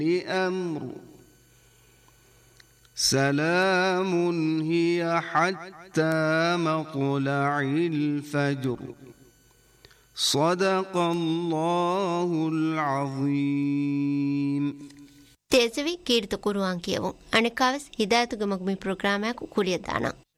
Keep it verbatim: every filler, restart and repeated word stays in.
أمر سلام هي حتى مطلع الفجر صدق الله العظيم. තේසවි කීර්ත කුරුවන් කියවුන් අනිකාවස් හිදායතුග මග්මි ප්‍රෝග්‍රෑමයක් උකුලිය දාන